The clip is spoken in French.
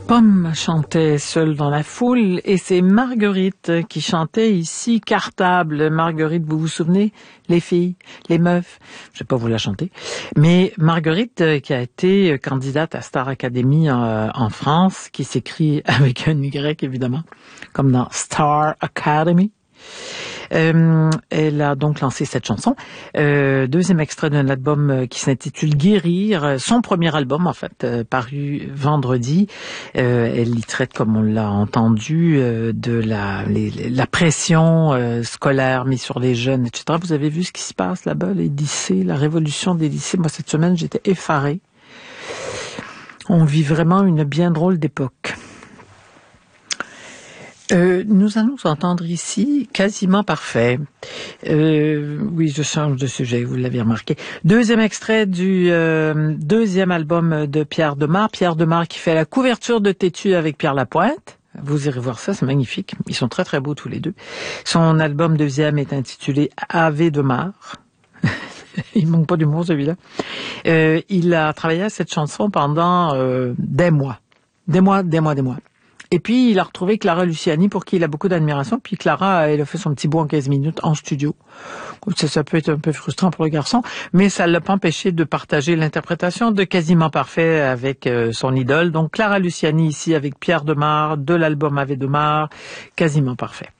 Pomme chantait seule dans la foule et c'est Marguerite qui chantait ici Cartable. Marguerite, vous vous souvenez? Les filles, les meufs. Je vais pas vous la chanter. Mais Marguerite qui a été candidate à Star Academy en France, qui s'écrit avec un Y évidemment, comme dans Star Academy. Elle a donc lancé cette chanson. Deuxième extrait d'un album qui s'intitule Guérir, son premier album en fait, paru vendredi. Elle y traite, comme on l'a entendu, de la pression scolaire mise sur les jeunes, etc. Vous avez vu ce qui se passe là-bas, les lycées, la révolution des lycées. Moi, cette semaine, j'étais effarée. On vit vraiment une bien drôle d'époque. Nous allons entendre ici Quasiment Parfait. Oui, je change de sujet, vous l'avez remarqué. Deuxième extrait du deuxième album de Pierre Demar. Pierre Demar qui fait la couverture de Têtu avec Pierre Lapointe. Vous irez voir ça, c'est magnifique. Ils sont très très beaux tous les deux. Son album deuxième est intitulé Ave Demar. Il manque pas d'humour celui-là. Il a travaillé à cette chanson pendant des mois. Des mois. Et puis, il a retrouvé Clara Luciani, pour qui il a beaucoup d'admiration. Puis Clara, elle a fait son petit bout en 15 minutes en studio. Ça peut être un peu frustrant pour le garçon, mais ça ne l'a pas empêché de partager l'interprétation de Quasiment Parfait avec son idole. Donc, Clara Luciani ici avec Pierre Demar, de l'album Ave Demar, Quasiment Parfait.